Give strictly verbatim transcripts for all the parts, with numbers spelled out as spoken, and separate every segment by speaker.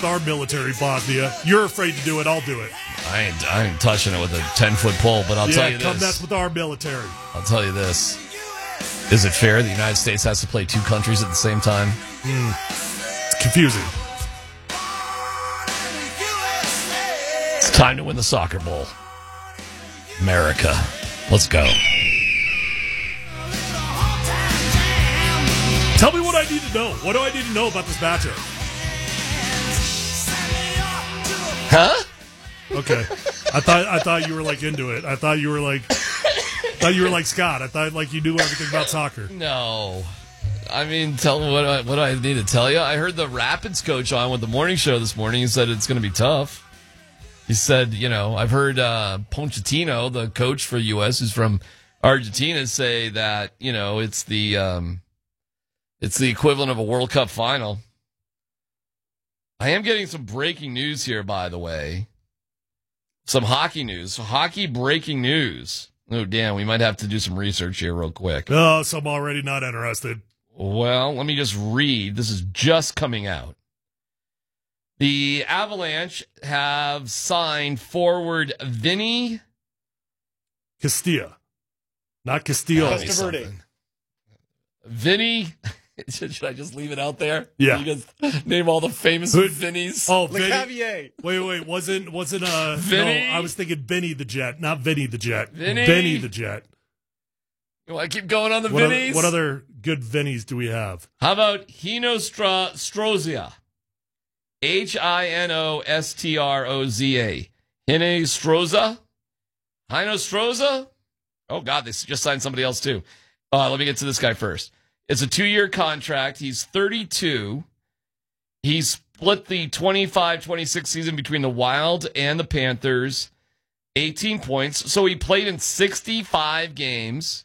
Speaker 1: our military, Bosnia. You're afraid to do it. I'll do it.
Speaker 2: I ain't, I ain't touching it with a ten-foot pole, but I'll
Speaker 1: yeah,
Speaker 2: tell you
Speaker 1: come
Speaker 2: this.
Speaker 1: mess with our military.
Speaker 2: I'll tell you this. Is it fair the United States has to play two countries at the same time?
Speaker 1: Mm. It's confusing.
Speaker 2: It's time to win the soccer bowl. America. Let's go.
Speaker 1: Tell me what I need to know. What do I need to know about this matchup?
Speaker 2: Huh?
Speaker 1: Okay. I thought I thought you were like into it. I thought you were like thought you were like Scott. I thought like you knew everything about soccer.
Speaker 2: No. I mean, tell me what I, what I need to tell you. I heard the Rapids coach on with the morning show this morning. He said it's going to be tough. He said, you know, I've heard uh, Pochettino, the coach for U S, who's from Argentina, say that, you know, it's the um, it's the equivalent of a World Cup final. I am getting some breaking news here, by the way. Some hockey news. Hockey breaking news. Oh, damn, we might have to do some research here real quick.
Speaker 1: Oh, so I'm already not interested.
Speaker 2: Well, let me just read. This is just coming out. The Avalanche have signed forward Vinny
Speaker 1: Castilla. Not Castillo.
Speaker 2: Vinny... Should I just leave it out there?
Speaker 1: Yeah.
Speaker 2: You guys name all the famous
Speaker 1: Who,
Speaker 2: Vinnies.
Speaker 1: Oh, Vinny. Wait, wait. Wasn't, wasn't, uh,
Speaker 2: Vinny?
Speaker 1: No, I was thinking Benny the Jet, not Vinny the Jet.
Speaker 2: Vinny?
Speaker 1: Benny the Jet.
Speaker 2: You want to keep going on the
Speaker 1: what
Speaker 2: Vinnies?
Speaker 1: Other, what other good Vinnies do we have?
Speaker 2: How about Hino Stra- Strozia? H I N O S T R O Z A. Hino Stroza? Hino Stroza? Oh, God, they just signed somebody else, too. Uh, let me get to this guy first. It's a two-year contract. He's thirty-two. He split the twenty-five twenty-six season between the Wild and the Panthers. eighteen points. So he played in sixty-five games.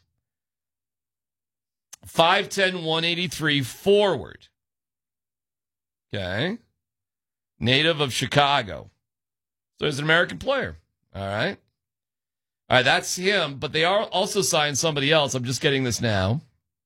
Speaker 2: five ten, one eighty-three forward. Okay. Native of Chicago. So he's an American player. All right. All right, that's him. But they are also signed somebody else. I'm just getting this now.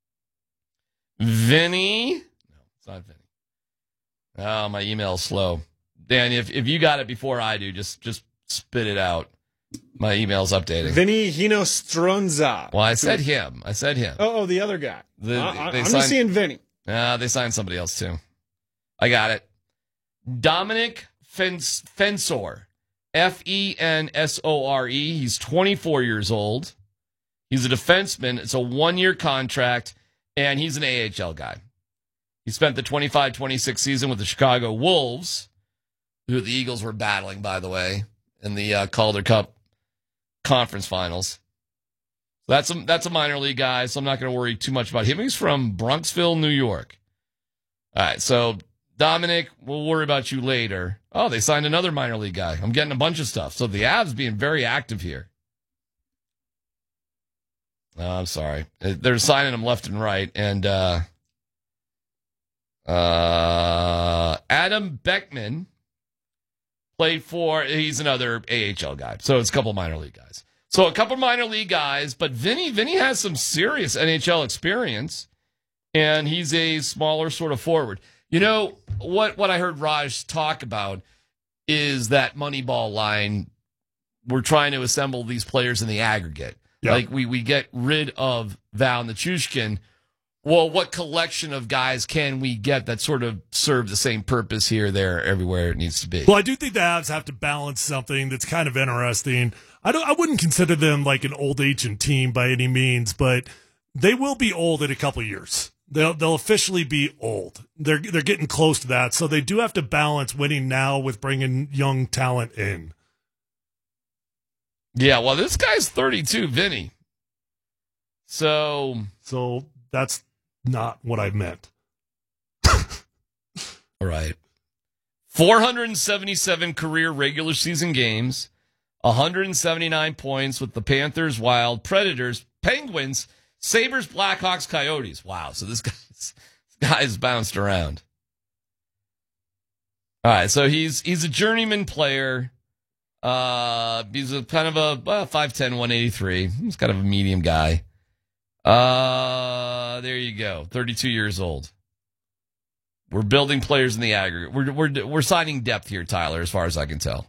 Speaker 2: Vinny. No, it's not Vinny. Oh, my email's slow. Dan, if if you got it before I do, just just spit it out. My email's updating.
Speaker 3: Vinny Hino Stronza.
Speaker 2: Well, I said him. I said him.
Speaker 3: Oh, oh the other guy.
Speaker 2: The,
Speaker 3: uh, I, I'm
Speaker 2: signed,
Speaker 3: just seeing Vinny.
Speaker 2: Uh, they signed somebody else, too. I got it. Dominic Fens- Fensor. F E N S O R E. He's twenty-four years old. He's a defenseman. It's a one-year contract. And he's an A H L guy. He spent the twenty-five twenty-six season with the Chicago Wolves, who the Eagles were battling, by the way, in the uh, Calder Cup conference finals. So that's a, that's a minor league guy, so I'm not going to worry too much about him. He's from Bronxville, New York. All right, so Dominic, we'll worry about you later. Oh, they signed another minor league guy. I'm getting a bunch of stuff. So the Avs being very active here. Oh, I'm sorry. They're signing him left and right. And uh, uh, Adam Beckman played for, he's another A H L guy. So it's a couple minor league guys. So a couple minor league guys, but Vinny, Vinny has some serious N H L experience, and he's a smaller sort of forward. You know, what, what I heard Raj talk about is that Moneyball line. We're trying to assemble these players in the aggregate. Yep. Like, we, we get rid of Val Nichushkin. Well, what collection of guys can we get that sort of serve the same purpose here, there, everywhere it needs to be?
Speaker 1: Well, I do think the Avs have to balance something that's kind of interesting. I don't. I wouldn't consider them like an old ancient team by any means, but they will be old in a couple of years. They'll they'll officially be old. They're they're getting close to that, so they do have to balance winning now with bringing young talent in.
Speaker 2: Yeah, well, this guy's thirty-two, Vinny. So,
Speaker 1: so that's not what I meant.
Speaker 2: All right. four hundred seventy-seven career regular season games, one hundred seventy-nine points with the Panthers, Wild, Predators, Penguins, Sabres, Blackhawks, Coyotes. Wow, so this guy's, this guy's bounced around. All right, so he's he's a journeyman player. Uh, he's a kind of a well, five ten, one eighty-three. He's kind of a medium guy. Uh, there you go. thirty-two years old. We're building players in the aggregate. We're we're we're signing depth here, Tyler, as far as I can tell.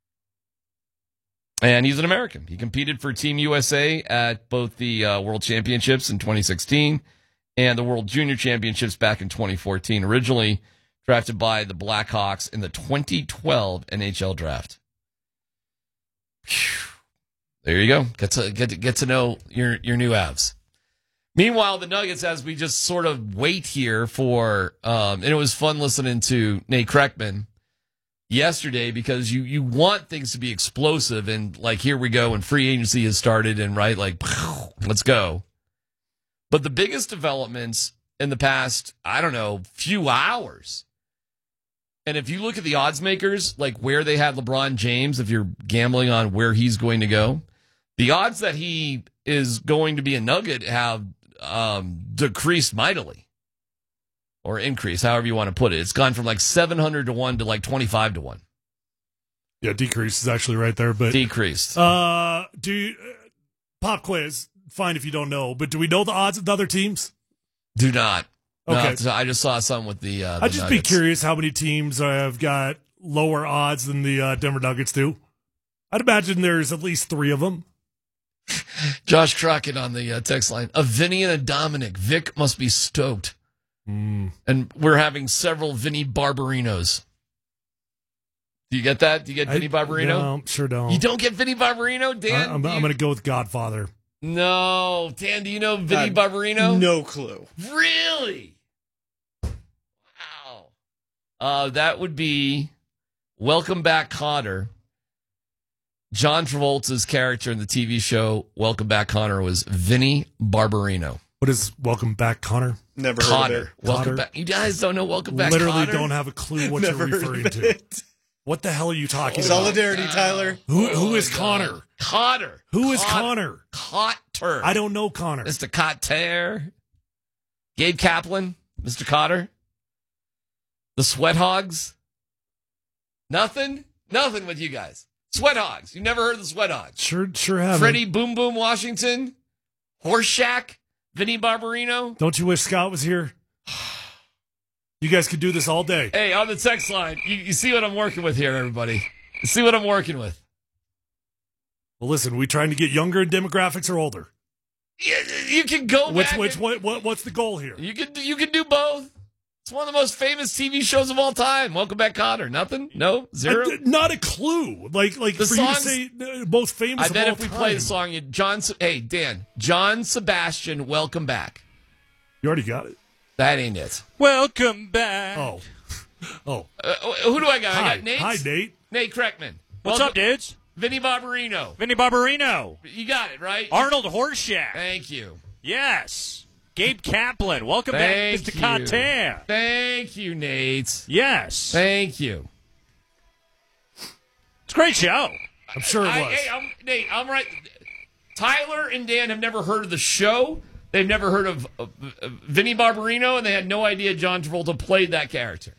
Speaker 2: And he's an American. He competed for Team U S A at both the uh, World Championships in twenty sixteen and the World Junior Championships back in twenty fourteen. Originally drafted by the Blackhawks in the twenty twelve N H L draft. Whew. There you go. Get to get to, get to know your your new Avs. Meanwhile, the Nuggets, as we just sort of wait here for, um, and it was fun listening to Nate Kreckman yesterday because you you want things to be explosive and like here we go and free agency has started and right like let's go. But the biggest developments in the past, I don't know, few hours. And if you look at the odds makers, like where they had LeBron James, if you're gambling on where he's going to go, the odds that he is going to be a Nugget have um, decreased mightily. Or increased, however you want to put it. It's gone from like seven hundred to one to like twenty-five to one.
Speaker 1: Yeah, decrease is actually right there. But
Speaker 2: Decreased.
Speaker 1: Uh, do you, uh, pop quiz, fine if you don't know, but do we know the odds of the other teams?
Speaker 2: Do not.
Speaker 1: Okay.
Speaker 2: No, I just saw some with the, uh, the
Speaker 1: I'd just
Speaker 2: Nuggets.
Speaker 1: be curious how many teams have got lower odds than the uh, Denver Nuggets do. I'd imagine there's at least three of them.
Speaker 2: Josh Crockett on the uh, text line. A Vinny and a Dominic. Vic must be stoked.
Speaker 1: Mm.
Speaker 2: And we're having several Vinny Barbarinos. Do you get that? Do you get Vinny Barbarino?
Speaker 1: No, sure don't.
Speaker 2: You don't get Vinny Barbarino, Dan?
Speaker 1: I, I'm, I'm going to go with Godfather.
Speaker 2: No. Dan, do you know Vinny
Speaker 3: Uh,
Speaker 2: Barbarino?
Speaker 3: No clue.
Speaker 2: Really? Wow. Uh, that would be Welcome Back, Kotter. John Travolta's character in the T V show Welcome Back, Connor was Vinny Barbarino.
Speaker 1: What is Welcome Back, Connor?
Speaker 3: Never heard
Speaker 2: Cotter.
Speaker 3: of it.
Speaker 2: Welcome
Speaker 1: Cotter?
Speaker 2: back. You guys don't know Welcome Back,
Speaker 1: Literally
Speaker 2: Cotter?
Speaker 1: don't have a clue what
Speaker 3: Never
Speaker 1: you're
Speaker 3: heard
Speaker 1: referring
Speaker 3: of
Speaker 1: to.
Speaker 3: it.
Speaker 1: What the hell are you talking about?
Speaker 3: Solidarity, Tyler.
Speaker 1: Who,
Speaker 2: Oh,
Speaker 1: who is
Speaker 2: my
Speaker 1: Connor?
Speaker 2: God. Cotter.
Speaker 1: Who is
Speaker 2: Cotter.
Speaker 1: Connor?
Speaker 2: Cotter.
Speaker 1: I don't know Connor.
Speaker 2: Mister Cotter. Gabe Kaplan. Mister Cotter. The Sweat Hogs. Nothing? Nothing with you guys. Sweat Hogs. You never heard of the Sweat Hogs.
Speaker 1: Sure, sure have.
Speaker 2: Freddie Boom Boom Washington. Horseshack. Vinny Barbarino.
Speaker 1: Don't you wish Scott was here? You guys could do this all day.
Speaker 2: Hey, on the text line, you, you see what I'm working with here, everybody. You see what I'm working with.
Speaker 1: Well, listen, we trying to get younger in demographics or older?
Speaker 2: You, you can go
Speaker 1: Which,
Speaker 2: back.
Speaker 1: which,
Speaker 2: and-
Speaker 1: what, what, what's the goal here?
Speaker 2: You can you can do both. It's one of the most famous T V shows of all time. Welcome Back, Cotter. Nothing? No? Zero?
Speaker 1: I- not a clue. Like, like
Speaker 2: The
Speaker 1: for you to
Speaker 2: songs-
Speaker 1: say uh, most famous
Speaker 2: I
Speaker 1: of
Speaker 2: bet
Speaker 1: all
Speaker 2: if we
Speaker 1: time.
Speaker 2: play the song, you John. Se- Hey, Dan. John Sebastian, Welcome Back.
Speaker 1: You already got it.
Speaker 2: That ain't it.
Speaker 4: Welcome back.
Speaker 1: Oh, oh.
Speaker 2: Uh, who do I got? I
Speaker 1: Hi,
Speaker 2: got Nate.
Speaker 1: hi, Nate.
Speaker 2: Nate Kreckman.
Speaker 4: What's
Speaker 2: Welcome-
Speaker 4: up, dudes?
Speaker 2: Vinny Barbarino.
Speaker 4: Vinny Barbarino.
Speaker 2: You got it, right?
Speaker 4: Arnold Horseshack.
Speaker 2: Thank you.
Speaker 4: Yes. Gabe Kaplan. Welcome
Speaker 2: Thank
Speaker 4: back, Mister
Speaker 2: you.
Speaker 4: Cotter.
Speaker 2: Thank you, Nate.
Speaker 4: Yes.
Speaker 2: Thank you.
Speaker 4: It's a great show.
Speaker 1: I'm sure it
Speaker 2: I,
Speaker 1: was.
Speaker 2: hey, I'm, Nate, I'm right. Tyler and Dan have never heard of the show. They've never heard of uh, uh, Vinny Barbarino, and they had no idea John Travolta played that character.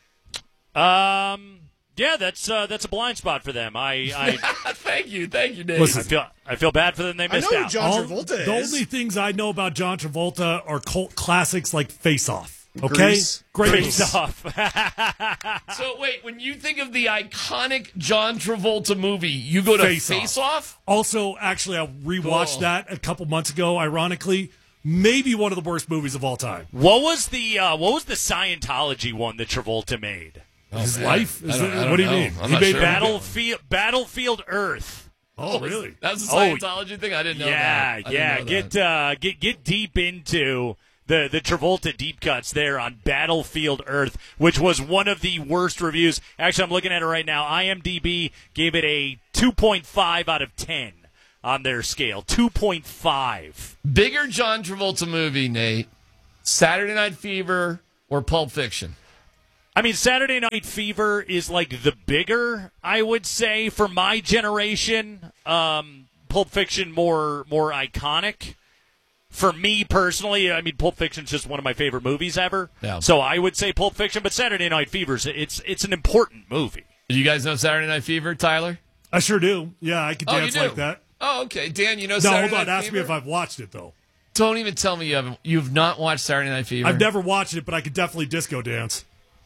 Speaker 4: Um. Yeah, that's uh, that's a blind spot for them. I I,
Speaker 2: Thank you, thank you, Nate.
Speaker 1: Listen,
Speaker 4: I feel I feel bad for them. They
Speaker 3: I
Speaker 4: missed
Speaker 3: know who
Speaker 4: out.
Speaker 3: John
Speaker 1: All-
Speaker 3: Travolta
Speaker 1: the
Speaker 3: is.
Speaker 1: only things I know about John Travolta are cult classics like Face Off. Okay?
Speaker 3: Grease.
Speaker 1: Great
Speaker 4: Great
Speaker 1: movie.
Speaker 4: stuff.
Speaker 2: So wait, when you think of the iconic John Travolta movie, you go to
Speaker 1: Face
Speaker 2: Face,
Speaker 1: Off.
Speaker 2: Off?
Speaker 1: Also, actually, I rewatched
Speaker 2: Cool.
Speaker 1: that a couple months ago, ironically. Maybe one of the worst movies of all time.
Speaker 4: What was the uh, what was the Scientology one that Travolta made?
Speaker 1: His
Speaker 2: man.
Speaker 1: life?
Speaker 2: I
Speaker 1: Is
Speaker 2: don't-
Speaker 1: it-
Speaker 2: I don't
Speaker 1: what do you
Speaker 2: know.
Speaker 1: mean?
Speaker 2: I'm
Speaker 1: He
Speaker 2: not
Speaker 1: made
Speaker 2: sure.
Speaker 1: Battle.
Speaker 4: Battlefield Battlefield Earth.
Speaker 1: Oh, really?
Speaker 2: That's a
Speaker 4: Oh,
Speaker 2: Scientology thing? I didn't know
Speaker 4: yeah,
Speaker 2: that. I
Speaker 4: yeah.
Speaker 2: didn't know
Speaker 4: Get
Speaker 2: that.
Speaker 4: uh, get get deep into the the Travolta deep cuts there on Battlefield Earth, which was one of the worst reviews. Actually, I'm looking at it right now. IMDb gave it a two point five out of ten on their scale. two point five.
Speaker 2: Bigger John Travolta movie, Nate. Saturday Night Fever or Pulp Fiction?
Speaker 4: I mean, Saturday Night Fever is like the bigger, I would say, for my generation. Um, Pulp Fiction more more iconic. For me personally, I mean, Pulp Fiction's just one of my favorite movies ever.
Speaker 2: Yeah.
Speaker 4: So I would say Pulp Fiction, but Saturday Night Fever's it's it's an important movie.
Speaker 2: Do you guys know Saturday Night Fever, Tyler?
Speaker 1: I sure do. Yeah, I could
Speaker 2: Oh, you
Speaker 1: dance
Speaker 2: do?
Speaker 1: like that.
Speaker 2: Oh, okay. Dan, you know
Speaker 1: No,
Speaker 2: Saturday
Speaker 1: hold on.
Speaker 2: Night
Speaker 1: Ask
Speaker 2: Fever?
Speaker 1: me if I've watched it, though.
Speaker 2: Don't even tell me you haven't. You've not watched Saturday Night Fever.
Speaker 1: I've never watched it, but I could definitely disco dance.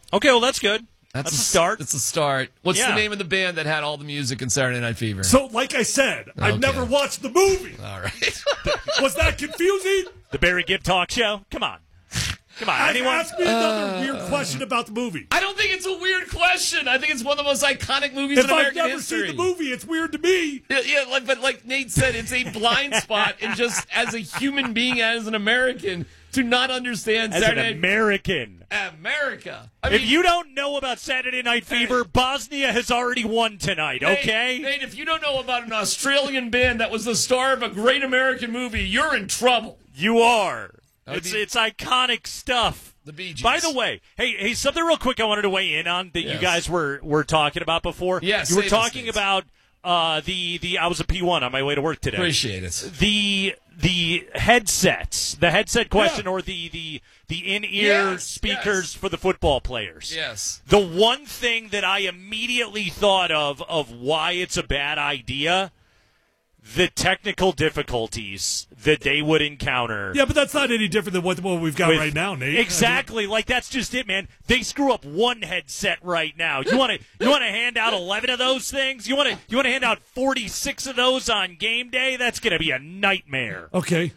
Speaker 4: Okay, well, that's good.
Speaker 2: That's,
Speaker 4: That's
Speaker 2: a
Speaker 4: a start.
Speaker 2: That's a start. What's
Speaker 4: Yeah.
Speaker 2: the name of the band that had all the music in Saturday Night Fever?
Speaker 1: So, like I said, I've
Speaker 2: Okay.
Speaker 1: never watched the movie.
Speaker 2: all right.
Speaker 1: Was that confusing?
Speaker 4: The Barry Gibb talk show? Come on. Come on.
Speaker 1: I
Speaker 4: Anyone?
Speaker 1: Ask me another
Speaker 2: Uh,
Speaker 1: weird question about the movie.
Speaker 2: I don't think it's a weird question. I think it's one of the most iconic movies
Speaker 1: If
Speaker 2: in
Speaker 1: I've
Speaker 2: American
Speaker 1: never
Speaker 2: history.
Speaker 1: seen the movie, it's weird to me.
Speaker 2: Yeah, yeah, like, but like Nate said, it's a blind spot, and just as a human being, as an American, to not understand
Speaker 4: As
Speaker 2: Saturday
Speaker 4: an American.
Speaker 2: Night America. I
Speaker 4: If
Speaker 2: mean,
Speaker 4: you don't know about Saturday Night Fever, Bosnia has already won tonight,
Speaker 2: Nate,
Speaker 4: okay?
Speaker 2: Nate, if you don't know about an Australian band that was the star of a great American movie, you're in trouble.
Speaker 4: You are.
Speaker 2: would
Speaker 4: It's
Speaker 2: be-
Speaker 4: it's iconic stuff.
Speaker 2: The Bee Gees.
Speaker 4: By the way, hey, hey, something real quick I wanted to weigh in on that you
Speaker 2: Yes.
Speaker 4: guys were, were talking about before.
Speaker 2: Yes,
Speaker 4: you were
Speaker 2: save us,
Speaker 4: talking
Speaker 2: Nate.
Speaker 4: about uh, the the I was a P one on my way to work today.
Speaker 2: Appreciate it.
Speaker 4: the the headsets, the headset question,
Speaker 1: Yeah.
Speaker 4: or the the the in ear
Speaker 2: Yes,
Speaker 4: speakers
Speaker 2: yes.
Speaker 4: for the football players.
Speaker 2: Yes.
Speaker 4: The one thing that I immediately thought of of why it's a bad idea, the technical difficulties that they would encounter.
Speaker 1: Yeah, but that's not any different than what, what we've got
Speaker 4: with-
Speaker 1: right now, Nate.
Speaker 4: Exactly. Like that's just it, man. They screw up one headset right now. You want to you want to hand out eleven of those things? You want to you want to hand out forty-six of those on game day? That's going to be a nightmare.
Speaker 1: Okay.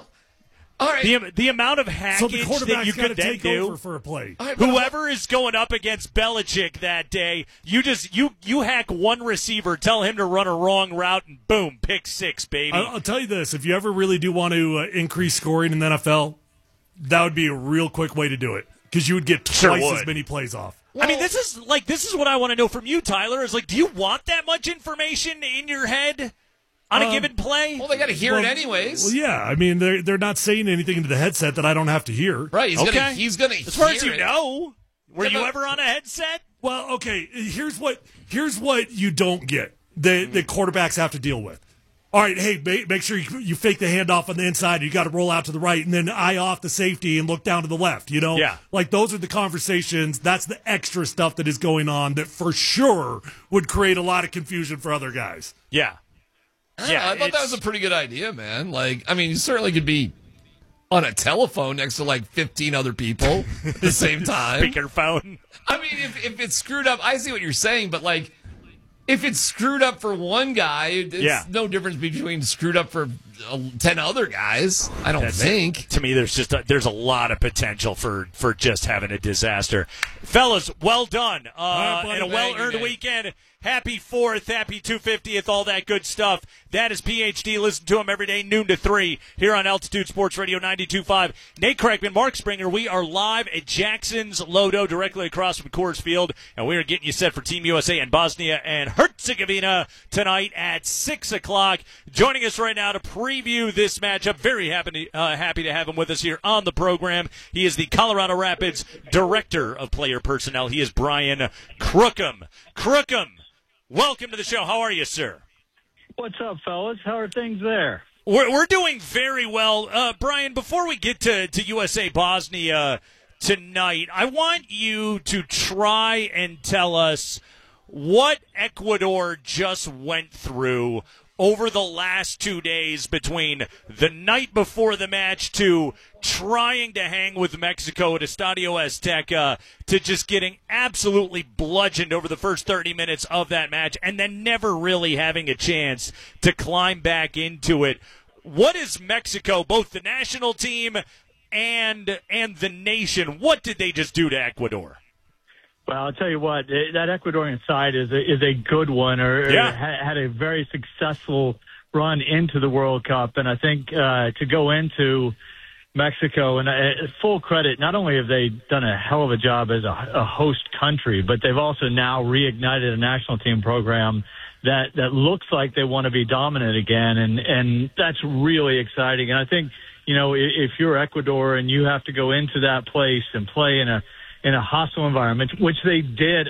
Speaker 2: All right.
Speaker 4: The the amount of
Speaker 1: So the
Speaker 4: hackage that
Speaker 1: quarterback's
Speaker 4: you
Speaker 1: got to
Speaker 4: could then
Speaker 1: take
Speaker 4: do.
Speaker 1: over for a play.
Speaker 2: All right, but-
Speaker 4: Whoever is going up against Belichick that day, you just you you hack one receiver, tell him to run a wrong route, and boom, pick six, baby.
Speaker 1: I'll, I'll tell you this: if you ever really do want to uh, increase scoring in the N F L, that would be a real quick way to do it because you would get
Speaker 4: Sure
Speaker 1: twice
Speaker 4: would.
Speaker 1: as many plays off.
Speaker 4: I mean, this is like this is what I want to know from you, Tyler. Is like, do you want that much information in your head on a
Speaker 1: Um,
Speaker 4: given play?
Speaker 2: Well, they got to hear it
Speaker 1: Well,
Speaker 2: anyways.
Speaker 1: Well, yeah. I mean, they're they're not saying anything into the headset that I don't have to hear.
Speaker 2: Right. He's
Speaker 4: Okay.
Speaker 2: gonna. He's gonna.
Speaker 4: As far as
Speaker 2: hear
Speaker 4: you
Speaker 2: it.
Speaker 4: know, were
Speaker 2: Yeah,
Speaker 4: you
Speaker 2: but-
Speaker 4: ever on a headset?
Speaker 1: Well, okay. Here's what here's what you don't get that the quarterbacks have to deal with. All right, hey, make, make sure you, you fake the handoff on the inside. You got to roll out to the right, and then eye off the safety and look down to the left. You know,
Speaker 4: Yeah.
Speaker 1: like those are the conversations. That's the extra stuff that is going on that for sure would create a lot of confusion for other guys.
Speaker 4: Yeah.
Speaker 2: Yeah,
Speaker 4: Yeah,
Speaker 2: I thought that
Speaker 4: it's-
Speaker 2: was a pretty good idea, man. Like, I mean, you certainly could be on a telephone next to like fifteen other people at the same time.
Speaker 4: Speakerphone.
Speaker 2: I mean, if if it's screwed up, I see what you're saying, but like, if it's screwed up for one guy, it's
Speaker 4: Yeah.
Speaker 2: no difference between screwed up for uh, ten other guys. I don't
Speaker 4: That's
Speaker 2: think.
Speaker 4: To me, there's just a, there's a lot of potential for, for just having a disaster. Fellas, well done. Uh,
Speaker 1: right, buddy.
Speaker 4: and a
Speaker 2: Thank you,
Speaker 4: well-earned
Speaker 2: Nate.
Speaker 4: weekend. Happy fourth, happy two fiftieth, all that good stuff. That is P H D. Listen to him every day, noon to three, here on Altitude Sports Radio ninety-two point five. Nate Crackman, Mark Springer, we are live at Jackson's Lodo, directly across from Coors Field, and we are getting you set for Team U S A and Bosnia and Herzegovina tonight at six o'clock. Joining us right now to preview this matchup, very happy to, uh, happy to have him with us here on the program. He is the Colorado Rapids Director of Player Personnel. He is Brian Crookham. Crookham, welcome to the show. How are you, sir?
Speaker 5: What's up, fellas? How are things there?
Speaker 4: We're, we're doing very well. Uh, Brian, before we get to, to U S A Bosnia tonight, I want you to try and tell us what Ecuador just went through over the last two days between the night before the match to trying to hang with Mexico at Estadio Azteca to just getting absolutely bludgeoned over the first thirty minutes of that match and then never really having a chance to climb back into it. What is Mexico, both the national team and and the nation, what did they just do to Ecuador?
Speaker 5: Well, I'll tell you what, eh, that Ecuadorian side is a, is a good one, or,
Speaker 4: Yeah.
Speaker 5: or ha- had a very successful run into the World Cup. And I think uh, to go into Mexico, and uh, full credit, not only have they done a hell of a job as a, a host country, but they've also now reignited a national team program that, that looks like they want to be dominant again. And, and that's really exciting. And I think, you know, if, if you're Ecuador and you have to go into that place and play in a, in a hostile environment, which they did